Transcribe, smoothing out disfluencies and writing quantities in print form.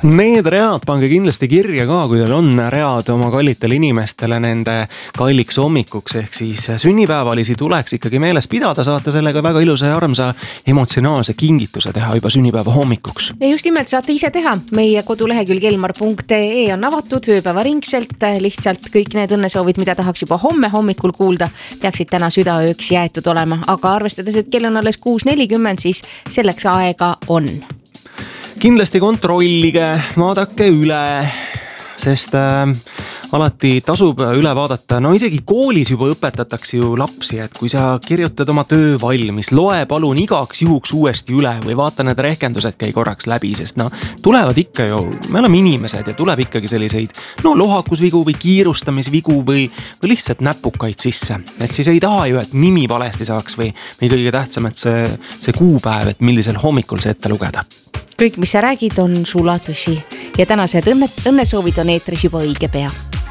Need read pange kindlasti kirja ka, kui teil on read oma kallitele inimestele nende kalliks hommikuks, ehk siis sünnipäevalisi tuleks ikkagi meeles pidada, saate sellega väga ilusa ja armsa emotsionaalse kingituse teha juba sünnipäeva hommikuks. Ja just nimelt saate ise teha. Meie kodulehekülg elmar.ee on avatud ööpäevaringselt, lihtsalt kõik need õnnesoovid, mida tahaks juba homme hommikul kuulda, peaksid täna südaööks jäetud olema, aga arvestades, et kell on alles 6:40, siis selleks aega on. Kindlasti kontrollige, vaadake üle, sest alati tasub üle vaadata. No isegi koolis juba õpetatakse ju lapsi, et kui sa kirjutad oma töö valmis, loe palun igaks juhuks uuesti üle või vaata need rehkendused käi korraks läbi, sest tulevad ikka ju, me oleme inimesed ja tuleb ikkagi selliseid lohakusvigu või kiirustamisvigu või lihtsalt näpukaid sisse. Et siis ei taha ju, et nimi valesti saaks või kõige tähtsam, et see kuupäev, et millisel hommikul see ette lugeda. Kõik, mis sa räägid, on sulatõsi ja tänased õnnesoovid on eetris juba õige pea.